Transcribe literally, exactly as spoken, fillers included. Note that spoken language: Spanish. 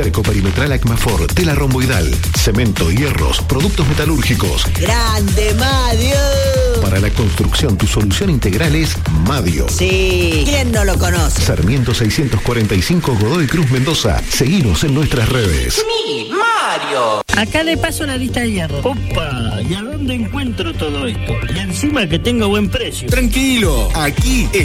cerco perimetral Acmafor, tela romboidal, cemento, hierros, productos metalúrgicos. ¡Grande, Madio! Para la construcción, tu solución integral es Madio. Sí, ¿quién no lo conoce? Sarmiento seiscientos cuarenta y cinco, Godoy Cruz, Mendoza. Seguinos en nuestras redes. ¡Mi Mario! Acá le paso la lista de hierro. Opa, ¿y a dónde encuentro todo esto? Y encima que tengo buen precio. Tranquilo, aquí